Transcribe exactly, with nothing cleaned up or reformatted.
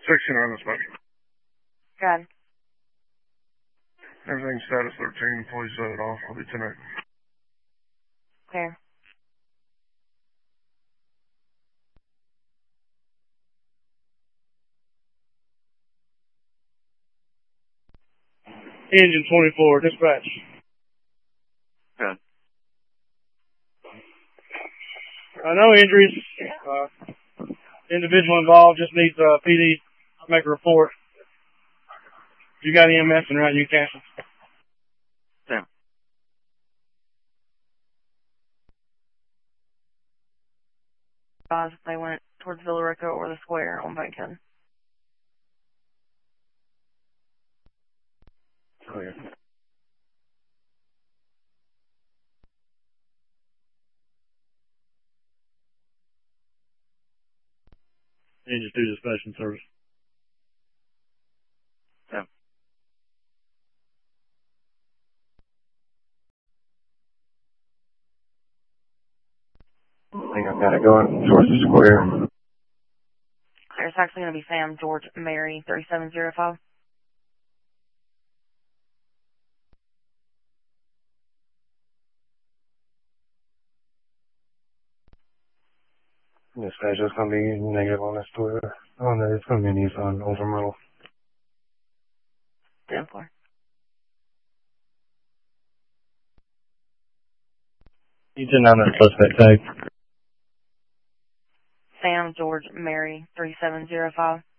sixty-nine this money. Good. Everything's status thirteen. Please set it off. I'll be tonight. Clear. Engine twenty-four, dispatch. Good. Uh, no injuries. Uh, individual involved just needs uh, P D to make a report. If you got E M S and right, you cancel. Yeah. Advise if they went towards Villarica or the square on Bankhead. Clear. Engine two dispatching service. Yeah. I think I've got it going towards the square. Clear. It's actually going to be Sam George Mary thirty-seven oh five. Dispatch is going to be negative on this Twitter. Oh, no, it's going to be Nissan Overmiddle. ten four. You did not know suspect tag. Sam George Mary thirty-seven oh five.